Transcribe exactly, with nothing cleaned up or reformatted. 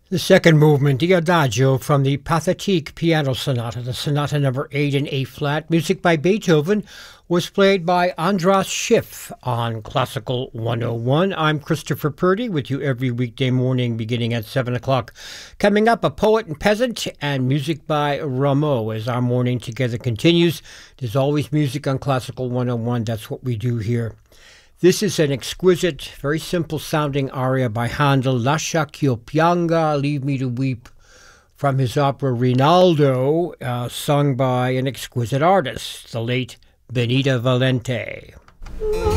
The second movement, the Adagio from the Pathetique Piano Sonata, the Sonata number eight in A flat, music by Beethoven, was played by Andras Schiff on Classical one oh one. I'm Christopher Purdy with you every weekday morning beginning at seven o'clock. Coming up, A Poet and Peasant and music by Rameau as our morning together continues. There's always music on Classical one oh one. That's what we do here. This is an exquisite, very simple sounding aria by Handel, Lascia ch'io pianga, Leave Me to Weep, from his opera Rinaldo, uh, sung by an exquisite artist, the late Benita Valente.